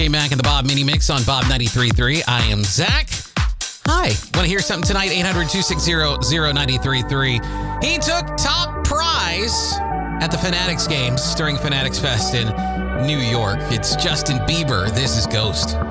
Came back in the Bob Mini Mix on Bob 93.3. I am Zach. Hi. Want to hear something tonight? 800-260-0933. He took top prize at the Fanatics games during Fanatics Fest in New York. It's Justin Bieber. This is Ghost.